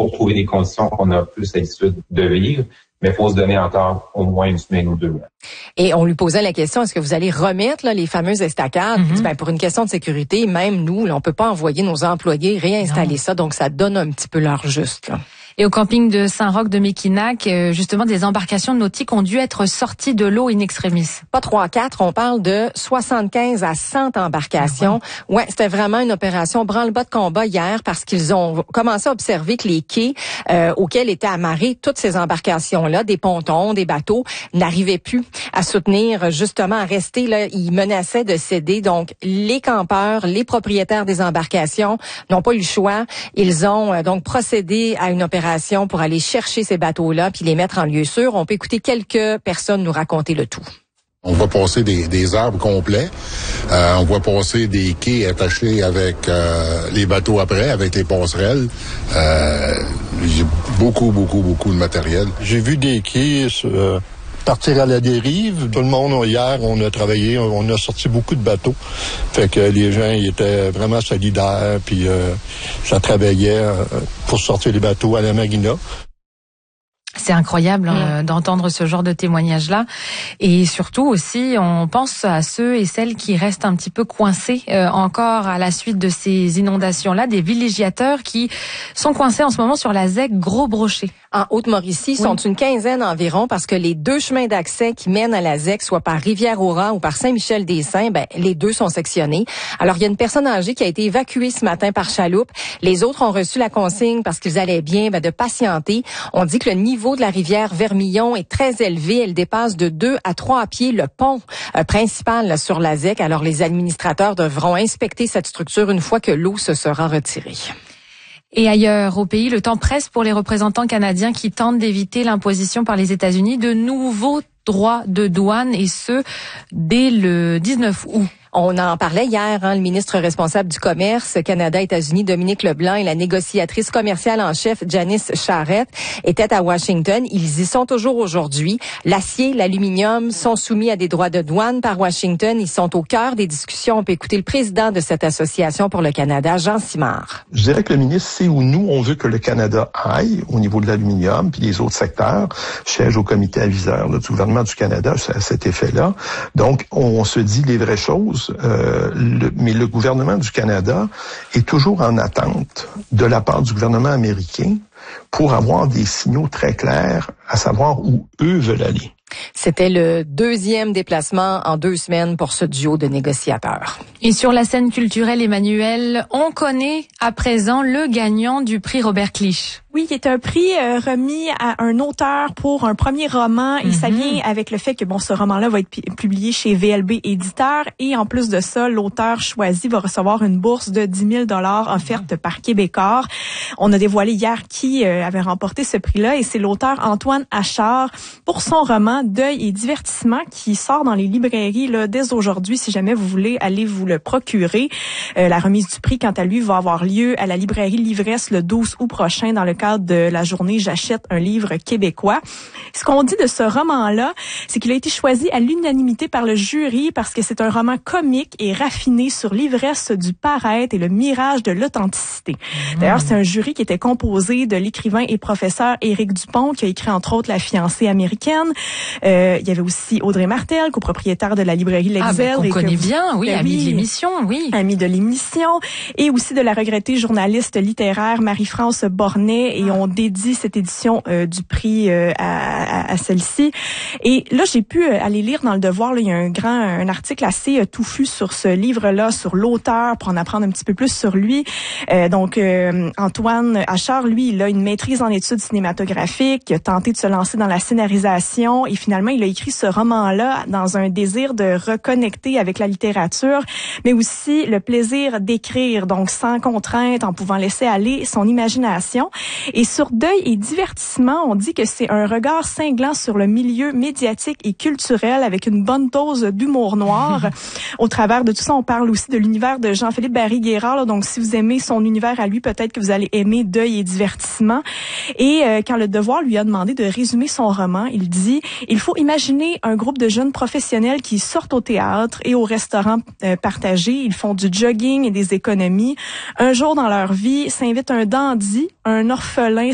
pour trouver des conditions qu'on a plus l'habitude de vivre. Mais il faut se donner encore au moins une semaine ou deux. Et on lui posait la question, est-ce que vous allez remettre là, les fameuses estacades? Il dit, pour une question de sécurité, même nous, là, on peut pas envoyer nos employés réinstaller ça, donc ça donne un petit peu l'heure juste. Là. Et au camping de Saint-Roch de Mekinac, justement, des embarcations nautiques ont dû être sorties de l'eau in extremis. Pas 3-4, on parle de 75 à 100 embarcations. Ouais, c'était vraiment une opération branle-bas de combat hier parce qu'ils ont commencé à observer que les quais auxquels étaient amarrés toutes ces embarcations-là, des pontons, des bateaux, n'arrivaient plus à soutenir, justement, à rester là. Ils menaçaient de céder. Donc, les campeurs, les propriétaires des embarcations n'ont pas eu le choix. Ils ont donc procédé à une opération pour aller chercher ces bateaux-là puis les mettre en lieu sûr. On peut écouter quelques personnes nous raconter le tout. On voit passer des arbres complets. On voit passer des quais attachés avec les bateaux après, avec les passerelles. J'ai beaucoup de matériel. J'ai vu des quais partir à la dérive. Tout le monde, hier, on a travaillé, on a sorti beaucoup de bateaux. Fait que les gens, ils étaient vraiment solidaires, puis ça travaillait pour sortir les bateaux à la marina. C'est incroyable d'entendre ce genre de témoignages-là. Et surtout aussi, on pense à ceux et celles qui restent un petit peu coincés encore à la suite de ces inondations-là, des villégiateurs qui sont coincés en ce moment sur la ZEC Gros-Brochet. En Haute-Mauricie, sont une quinzaine environ parce que les deux chemins d'accès qui mènent à la ZEC, soit par Rivière-au-Rat ou par Saint-Michel-des-Saints, les deux sont sectionnés. Alors, il y a une personne âgée qui a été évacuée ce matin par chaloupe. Les autres ont reçu la consigne parce qu'ils allaient bien de patienter. On dit que le niveau de la rivière Vermillon est très élevé. Elle dépasse de 2 à 3 pieds le pont principal là, sur la ZEC. Alors, les administrateurs devront inspecter cette structure une fois que l'eau se sera retirée. Et ailleurs au pays, le temps presse pour les représentants canadiens qui tentent d'éviter l'imposition par les États-Unis de nouveaux droits de douane, et ce, dès le 19 août. On en parlait hier, le ministre responsable du commerce Canada-États-Unis, Dominique Leblanc, et la négociatrice commerciale en chef, Janice Charette, étaient à Washington. Ils y sont toujours aujourd'hui. L'acier, l'aluminium sont soumis à des droits de douane par Washington. Ils sont au cœur des discussions. On peut écouter le président de cette association pour le Canada, Jean Simard. Je dirais que le ministre sait où nous, on veut que le Canada aille au niveau de l'aluminium, puis les autres secteurs. Je siège au comité aviseur du gouvernement du Canada à cet effet-là. Donc, on se dit les vraies choses. Mais le gouvernement du Canada est toujours en attente de la part du gouvernement américain pour avoir des signaux très clairs à savoir où eux veulent aller. C'était le deuxième déplacement en 2 semaines pour ce duo de négociateurs. Et sur la scène culturelle, Emmanuel, on connaît à présent le gagnant du prix Robert Clich. Oui, qui est un prix remis à un auteur pour un premier roman, et ça vient avec le fait que ce roman-là va être publié chez VLB Éditeur, et en plus de ça, l'auteur choisi va recevoir une bourse de 10 000 $ offerte par Québécois. On a dévoilé hier qui avait remporté ce prix-là, et c'est l'auteur Antoine Achard pour son roman Deuil et divertissement qui sort dans les librairies là, dès aujourd'hui, si jamais vous voulez aller vous le procurer. La remise du prix, quant à lui, va avoir lieu à la librairie L'Ivresse le 12 août prochain dans le cadre de la journée J'achète un livre québécois. Ce qu'on dit de ce roman-là, c'est qu'il a été choisi à l'unanimité par le jury parce que c'est un roman comique et raffiné sur l'ivresse du paraître et le mirage de l'authenticité. D'ailleurs, c'est un jury qui était composé de l'écrivain et professeur Éric Dupont, qui a écrit entre autres La fiancée américaine. Il y avait aussi Audrey Martel, copropriétaire de la librairie L'Excel. Qu'on connaît bien, oui, amie de l'émission, oui. Amie de l'émission. Et aussi de la regrettée journaliste littéraire Marie-France Bornet. Et on dédie cette édition du prix à celle-ci. Et là, j'ai pu aller lire dans Le Devoir, là, il y a un article assez touffu sur ce livre-là, sur l'auteur, pour en apprendre un petit peu plus sur lui. Antoine Achard, lui, il a une maîtrise en études cinématographiques, il a tenté de se lancer dans la scénarisation, et finalement, il a écrit ce roman-là dans un désir de reconnecter avec la littérature, mais aussi le plaisir d'écrire, donc sans contrainte, en pouvant laisser aller son imagination. Et sur Deuil et divertissement, on dit que c'est un regard cinglant sur le milieu médiatique et culturel avec une bonne dose d'humour noir. Au travers de tout ça, on parle aussi de l'univers de Jean-Philippe Barry-Guérard. Donc, si vous aimez son univers à lui, peut-être que vous allez aimer Deuil et divertissement. Et quand Le Devoir lui a demandé de résumer son roman, il dit « Il faut imaginer un groupe de jeunes professionnels qui sortent au théâtre et au restaurant partagé. Ils font du jogging et des économies. Un jour dans leur vie, s'invite un dandy, un orphelin